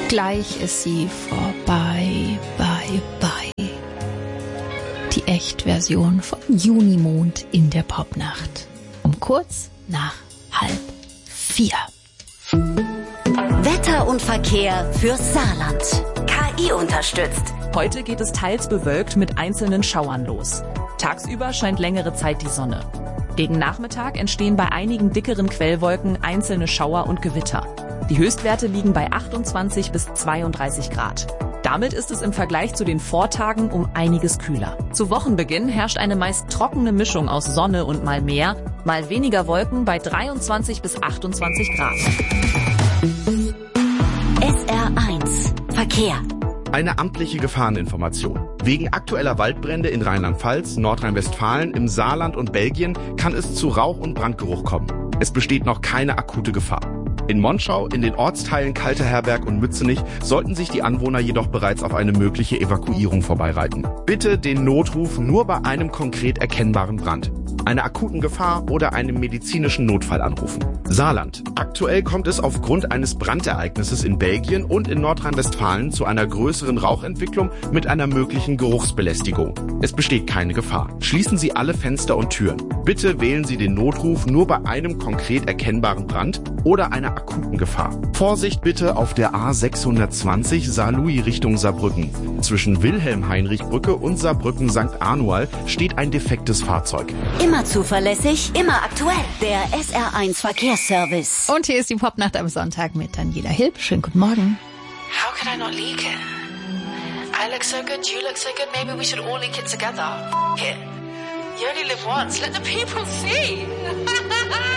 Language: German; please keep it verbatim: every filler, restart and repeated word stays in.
Gleich ist sie vorbei, bye, bye. Die Echtversion von Junimond in der Popnacht. Um kurz nach halb vier. Wetter und Verkehr fürs Saarland. K I unterstützt. Heute geht es teils bewölkt mit einzelnen Schauern los. Tagsüber scheint längere Zeit die Sonne. Gegen Nachmittag entstehen bei einigen dickeren Quellwolken einzelne Schauer und Gewitter. Die Höchstwerte liegen bei achtundzwanzig bis zweiunddreißig Grad. Damit ist es im Vergleich zu den Vortagen um einiges kühler. Zu Wochenbeginn herrscht eine meist trockene Mischung aus Sonne und mal mehr, mal weniger Wolken bei dreiundzwanzig bis achtundzwanzig Grad. S R eins Verkehr. Eine amtliche Gefahreninformation. Wegen aktueller Waldbrände in Rheinland-Pfalz, Nordrhein-Westfalen, im Saarland und Belgien kann es zu Rauch- und Brandgeruch kommen. Es besteht noch keine akute Gefahr. In Monschau, in den Ortsteilen Kalteherberg und Mützenich sollten sich die Anwohner jedoch bereits auf eine mögliche Evakuierung vorbereiten. Bitte den Notruf nur bei einem konkret erkennbaren Brand, einer akuten Gefahr oder einem medizinischen Notfall anrufen. Saarland. Aktuell kommt es aufgrund eines Brandereignisses in Belgien und in Nordrhein-Westfalen zu einer größeren Rauchentwicklung mit einer möglichen Geruchsbelästigung. Es besteht keine Gefahr. Schließen Sie alle Fenster und Türen. Bitte wählen Sie den Notruf nur bei einem konkret erkennbaren Brand oder einer akuten Gefahr. Vorsicht bitte auf der A sechshundertzwanzig Saarlouis Richtung Saarbrücken. Zwischen Wilhelm-Heinrich-Brücke und Saarbrücken-Sankt Anual steht ein defektes Fahrzeug. Immer zuverlässig, immer aktuell. Der S R eins Verkehrsservice. Und hier ist die Popnacht am Sonntag mit Daniela Hilb. Schönen guten Morgen. How could I not leak it? I look so good, you look so good, maybe we should all leak it together. It. You only live once, let the people see.